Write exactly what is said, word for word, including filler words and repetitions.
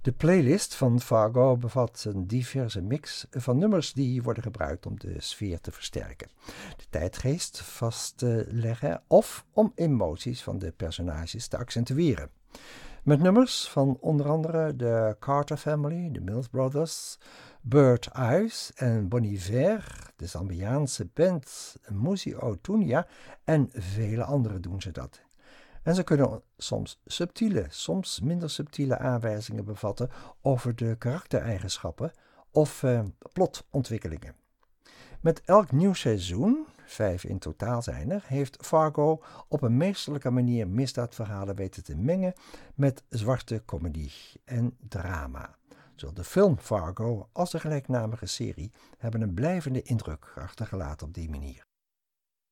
De playlist van Fargo bevat een diverse mix van nummers die worden gebruikt om de sfeer te versterken, de tijdgeest vast te leggen of om emoties van de personages te accentueren. Met nummers van onder andere de Carter Family, de Mills Brothers, Bird Eyes en Bon Iver, de Zambiaanse band Musi Otunya en vele anderen doen ze dat. En ze kunnen soms subtiele, soms minder subtiele aanwijzingen bevatten over de karaktereigenschappen of uh, plotontwikkelingen. Met elk nieuw seizoen, vijf in totaal zijn er, heeft Fargo op een meesterlijke manier misdaadverhalen weten te mengen met zwarte comedie en drama. Zowel de film Fargo als de gelijknamige serie hebben een blijvende indruk achtergelaten op die manier.